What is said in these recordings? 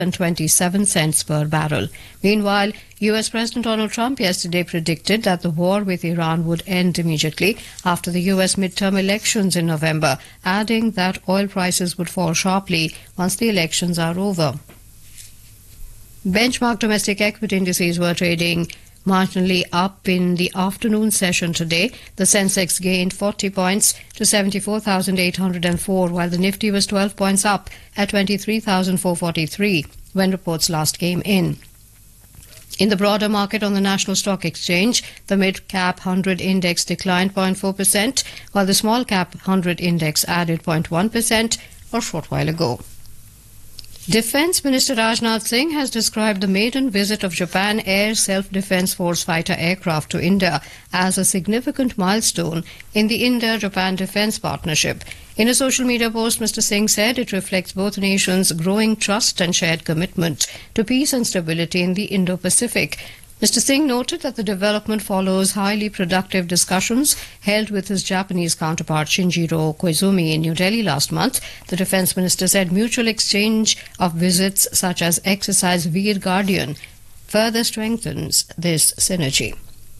27 cents per barrel. Meanwhile, US President Donald Trump yesterday predicted that the war with Iran would end immediately after the US midterm elections in November, adding that oil prices would fall sharply once the elections are over. Benchmark domestic equity indices were trading marginally up in the afternoon session today. The Sensex gained 40 points to 74,804, while the Nifty was 12 points up at 23,443 when reports last came in. In the broader market on the National Stock Exchange, the mid-cap 100 index declined 0.4%, while the small-cap 100 index added 0.1% a short while ago. Defence Minister Rajnath Singh has described the maiden visit of Japan Air Self-Defense Force fighter aircraft to India as a significant milestone in the India-Japan defence partnership. In a social media post, Mr. Singh said it reflects both nations' growing trust and shared commitment to peace and stability in the Indo-Pacific. Mr. Singh noted that the development follows highly productive discussions held with his Japanese counterpart Shinjiro Koizumi in New Delhi last month. The defence minister said mutual exchange of visits such as Exercise Veer Guardian further strengthens this synergy.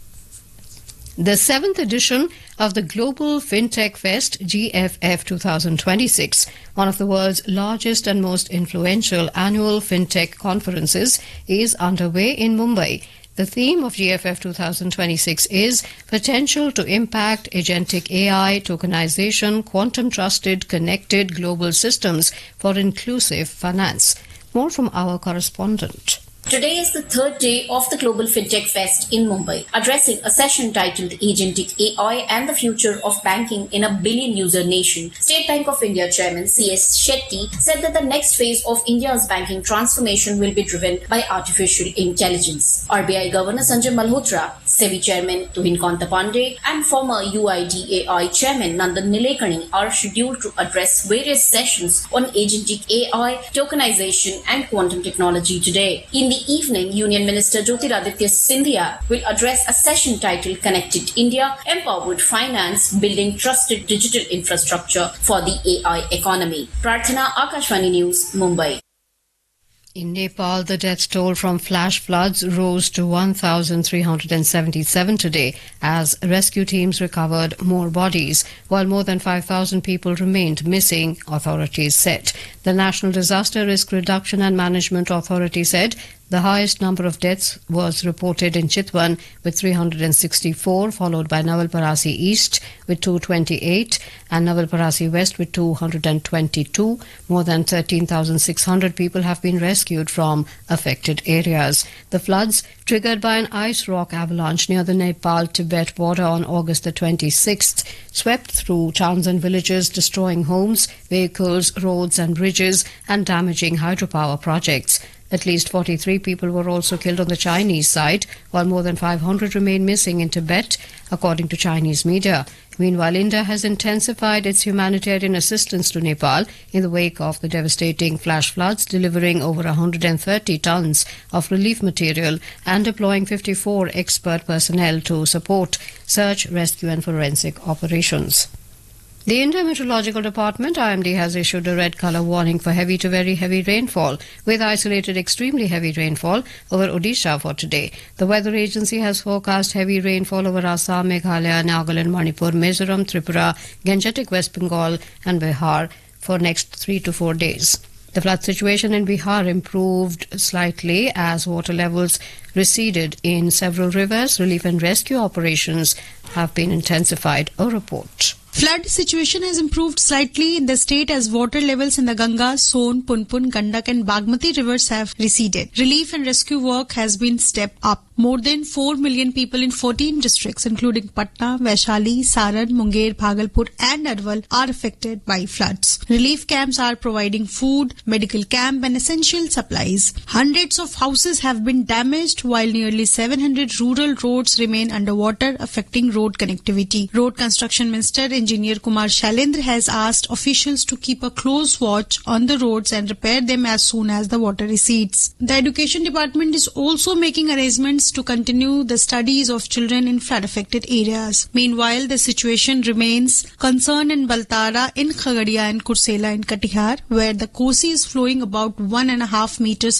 The 7th edition of the Global FinTech Fest, GFF 2026, one of the world's largest and most influential annual FinTech conferences, is underway in Mumbai. The theme of GFF 2026 is Potential to Impact Agentic AI, Tokenization, Quantum-Trusted, Connected Global Systems for Inclusive Finance. More from our correspondent. Today is the third day of the Global FinTech Fest in Mumbai, addressing a session titled Agentic AI and the Future of Banking in a Billion-User Nation. State Bank of India Chairman C.S. Shetty said that the next phase of India's banking transformation will be driven by artificial intelligence. RBI Governor Sanjay Malhotra, SEBI Chairman Tuhin Kontapande, and former UIDAI Chairman Nandan Nilekani are scheduled to address various sessions on Agentic AI, tokenization, and quantum technology today. In the evening, Union Minister Jyotiraditya Scindia will address a session titled Connected India, Empowered Finance, Building Trusted Digital Infrastructure for the AI Economy. Prarthana, Akashvani News, Mumbai. In Nepal, the death toll from flash floods rose to 1,377 today as rescue teams recovered more bodies, while more than 5,000 people remained missing, authorities said. The National Disaster Risk Reduction and Management Authority said the highest number of deaths was reported in Chitwan with 364, followed by Navalparasi East with 228 and Navalparasi West with 222. More than 13,600 people have been rescued from affected areas. The floods, triggered by an ice rock avalanche near the Nepal-Tibet border on August the 26th, swept through towns and villages, destroying homes, vehicles, roads and bridges and damaging hydropower projects. At least 43 people were also killed on the Chinese side, while more than 500 remain missing in Tibet, according to Chinese media. Meanwhile, India has intensified its humanitarian assistance to Nepal in the wake of the devastating flash floods, delivering over 130 tons of relief material and deploying 54 expert personnel to support search, rescue and forensic operations. The India Meteorological Department, IMD, has issued a red colour warning for heavy to very heavy rainfall, with isolated extremely heavy rainfall over Odisha for today. The weather agency has forecast heavy rainfall over Assam, Meghalaya, Nagaland, Manipur, Mizoram, Tripura, Gangetic West Bengal and Bihar for next 3 to 4 days. The flood situation in Bihar improved slightly as water levels receded in several rivers. Relief and rescue operations have been intensified. A report. Flood situation has improved slightly in the state as water levels in the Ganga, Son, Punpun, Gandak and Bagmati rivers have receded. Relief and rescue work has been stepped up. More than 4 million people in 14 districts including Patna, Vaishali, Saran, Munger, Bhagalpur and Arwal are affected by floods. Relief camps are providing food, medical camp and essential supplies. Hundreds of houses have been damaged while nearly 700 rural roads remain underwater, affecting road connectivity. Road Construction Minister Engineer Kumar Shailendra has asked officials to keep a close watch on the roads and repair them as soon as the water recedes. The Education Department is also making arrangements plans to continue the studies of children in flood-affected areas. Meanwhile, the situation remains concerned in Baltara, in Khagadia and Kursela in Katihar, where the Kosi is flowing about 1.5 meters